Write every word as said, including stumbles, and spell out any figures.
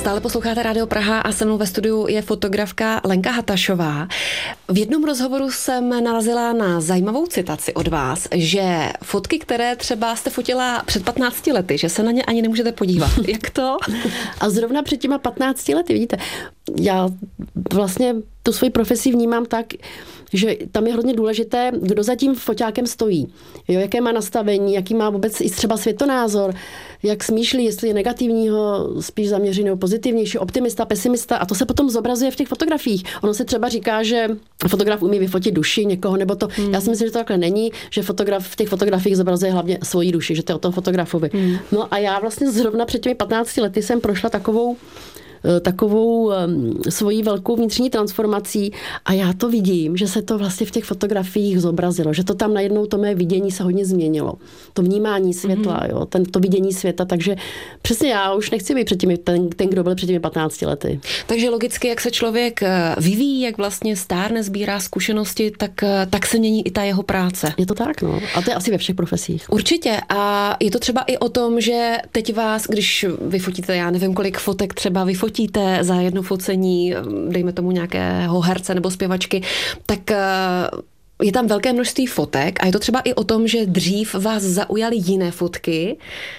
Stále posloucháte Rádio Praha a se mnou ve studiu je fotografka Lenka Hatašová. V jednom rozhovoru jsem narazila na zajímavou citaci od vás, že fotky, které třeba jste fotila před patnácti lety, že se na ně ani nemůžete podívat. Jak to? A zrovna před těma patnácti lety, vidíte, já vlastně tu svoji profesi vnímám tak, že tam je hodně důležité, kdo za tím foťákem stojí. Jo, jaké má nastavení, jaký má vůbec i třeba světonázor, jak smýšlí, jestli je negativního, spíš zaměřeného, pozitivnější, optimista, pesimista. A to se potom zobrazuje v těch fotografiích. Ono se třeba říká, že fotograf umí vyfotit duši někoho, nebo to. Hmm. Já si myslím, že to takhle není, že fotograf v těch fotografiích zobrazuje hlavně svoji duši, že to je o tom fotografovi. Hmm. No a já vlastně zrovna před těmi patnácti lety jsem prošla takovou takovou um, svojí velkou vnitřní transformací a já to vidím, že se to vlastně v těch fotografiích zobrazilo, že to tam najednou to mé vidění se hodně změnilo. To vnímání světla, mm-hmm. jo, ten, to vidění světa, takže přesně já už nechci být před těmi, ten, ten, kdo byl před těmi patnácti lety. Takže logicky, jak se člověk vyvíjí, jak vlastně stárne, sbírá zkušenosti, tak, tak se mění i ta jeho práce. Je to tak, no. A to je asi ve všech profesích. Určitě. A je to třeba i o tom, že teď vás, když vyfotíte, já nevím, kolik fotek třeba vyfotíte za jedno focení, dejme tomu nějakého herce nebo zpěvačky, tak je tam velké množství fotek a je to třeba i o tom, že dřív vás zaujaly jiné fotky,